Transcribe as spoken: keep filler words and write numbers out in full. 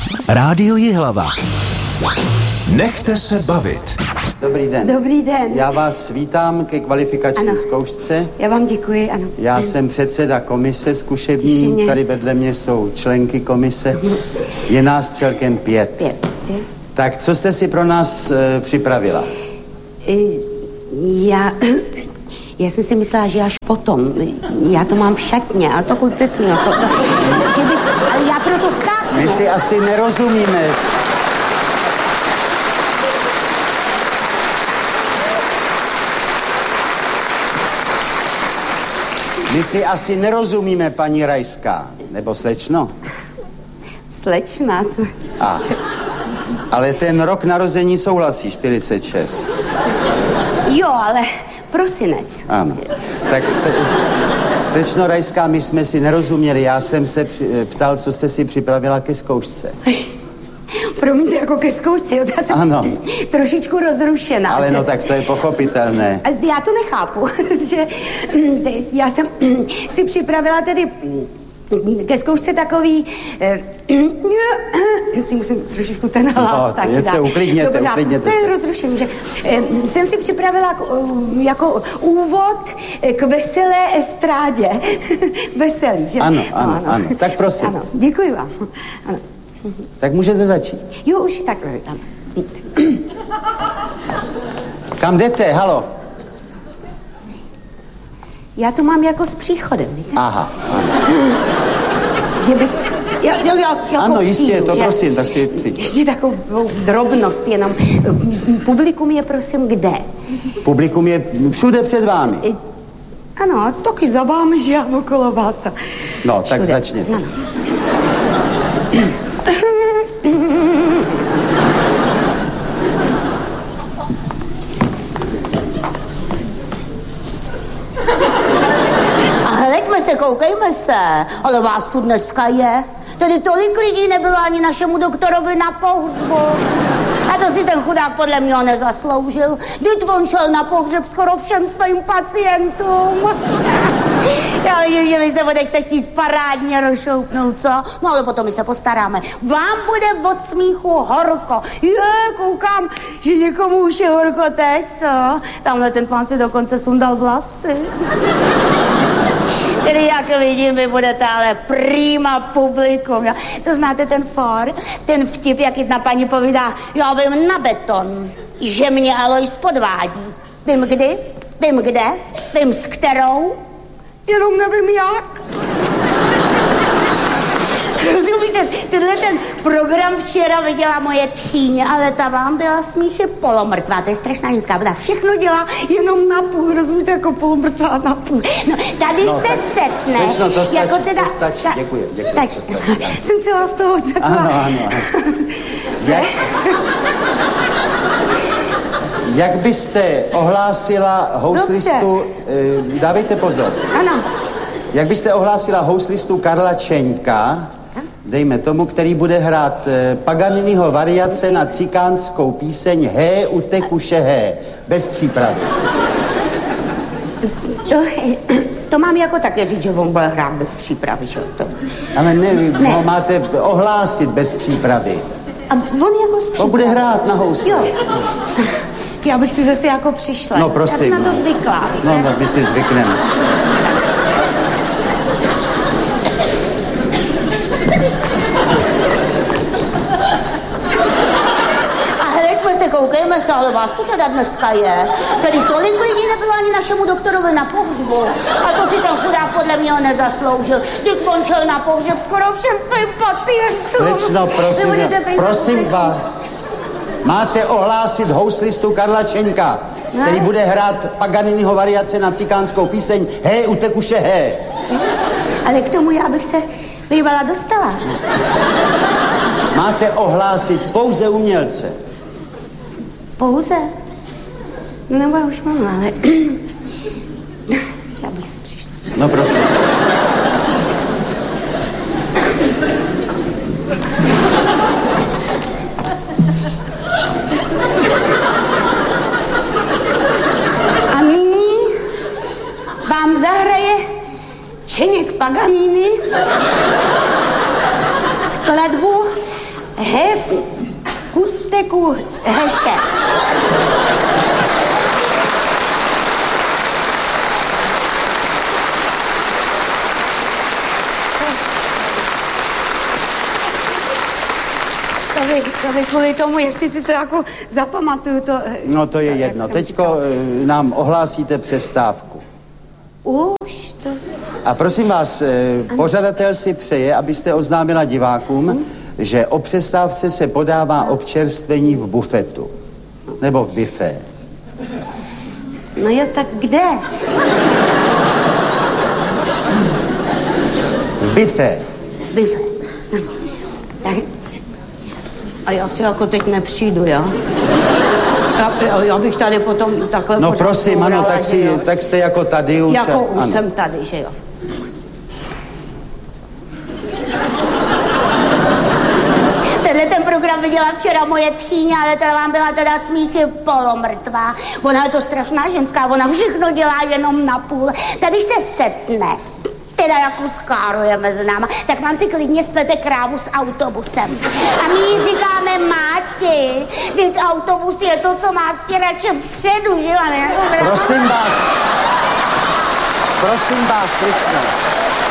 Rádio Jihlava. Nechte se bavit. Dobrý den. Dobrý den. Já vás vítám ke kvalifikační ano. zkoušce. Já vám děkuji, ano. Já ano. jsem předseda komise zkušební, tady vedle mě jsou členky komise. Je nás celkem pět. Pět. pět. Tak co jste si pro nás e, připravila? Já... Já jsem si myslela, že až potom. Já to mám v šatně, ale takový pěkný. Jako, že bych, ale já proto skáknu. My si asi nerozumíme. My si asi nerozumíme, paní Rajská. Nebo slečno? Slečna. A, ale ten rok narození souhlasí, čtyřicet šest. Jo, ale prosinec. Ano. Tak se, slečno Rajská, my jsme si nerozuměli. Já jsem se při, ptal, co jste si připravila ke zkoušce. Promiňte, jako ke zkoušce, já jsem ano. trošičku rozrušená. Ale že? no, tak to je pochopitelné. Já to nechápu, že já jsem si připravila tedy ke zkoušce takový... si musím trošičku ten hlas no, tak dát. Se uklidněte, Dobře, uklidněte to je se. rozrušení, že jsem si připravila jako úvod k veselé estrádě. Veselý, že? Ano, ano, ano, ano. Tak prosím. Ano, děkuji vám. Ano. Tak můžete začít. Jo, už takhle, ano. Kam jdete, halo? Já to mám jako s příchodem, víte? Aha. Že bych... Jo, jo, jo, jako ano, jistě, přijdu, to že? prosím, tak si přijď. Ještě takovou drobnost jenom. Publikum je prosím kde? Publikum je všude před vámi. Ano, taky za vámi, že já okolo vás. No, tak všude. začněte. Ano. A hleďme se, koukejme se, ale vás tu dneska je. Tedy tolik lidí nebylo ani našemu doktorovi na pohřbu. A to si ten chudák podle mě nezasloužil. Vždyť on šel na pohřeb skoro všem svým pacientům. Já vidím, že vy se budete chtít parádně rozšoupnout, co? No ale potom my se postaráme. Vám bude od smíchu horko. Je, koukám, že někomu už je horko teď, co? Tamhle ten pán si dokonce sundal vlasy. Tedy jak vidím, vy budete ale prima publikum. Jo? To znáte ten for, ten vtip, jak jedna paní povídá, já vím na beton, že mě Alois podvádí. Vím kdy, vím kde, vím s kterou, jenom nevím jak. Rozumíte, tenhle ten program včera viděla moje tchýně, ale ta vám byla smíchy polomrtvá, to je strašná ženská, ona všechno dělá jenom na půl, rozumíte, jako polomrtvá na půl. No, tady no, se setne, Slečno, to stačí, jako teda... to stačí, sta- děkuji, děkuji, stačí. to stačí. Jsem celá z toho taková... Ano, ano, ano. Jak, jak byste ohlásila houslistu, e, dávejte pozor. Ano. Jak byste ohlásila houslistu Karla Čeňka, dejme tomu, který bude hrát e, Paganiniho variace na cikánskou píseň Hé, utekuše hé, bez přípravy. To, to mám jako také říct, že on bude hrát bez přípravy, že to... Ale ne, ne. ho máte ohlásit bez přípravy. A on jako z přípravy. On bude hrát na housli. Jo. Já bych si zase jako přišla. No prosím. Já jsem na to no. zvyklá. No, no, my si zvykneme. Koukejme se, ale vás tu teda dneska je. Tedy tolik lidí nebylo ani našemu doktorovi na pohřbu. A to si ten chudák podle mě nezasloužil. Když on šel na pohřeb skoro všem svým pacientům. Slečno, prosím, prosím vás. Máte ohlásit houslistu Karla Čeňka, ne? Který bude hrát Paganiniho variace na cikánskou píseň Hé, utekuše hé. Ale k tomu já bych se bývala dostala. Máte ohlásit pouze umělce. Pouze? No nebo já už mám, ale... já bych si přišla. No prosím. A nyní vám zahraje Čeněk Paganini skladbu He, kuteku, heše. To by, to by kvůli tomu, jestli si to jako zapamatuju, to... No to je to, jedno. Teďko říkala. Nám ohlásíte přestávku. Už to... A prosím vás, pořadatel si přeje, abyste oznámila divákům, hmm? že o přestávce se podává občerstvení v bufetu. Nebo v bifé. No jo, tak kde? V bifé. Bifé. Tak... A já si jako teď nepřijdu, jo? Já, já bych tady potom takhle... No prosím, ano, tak, si, tak jste jako tady už. Jako a, už ano. jsem tady, že jo? Tenhle ten program viděla včera moje tchýně, ale teda vám byla teda smíchy polomrtvá. Ona je to strašná ženská, ona všechno dělá jenom na půl. Tady se setne, teda jako skáruje mezi náma, tak vám si klidně splete krávu s autobusem. A my jí říkáme, Máti, teď autobus je to, co má stěrače vpředu, že jo? Prosím vás, prosím vás, Kristna.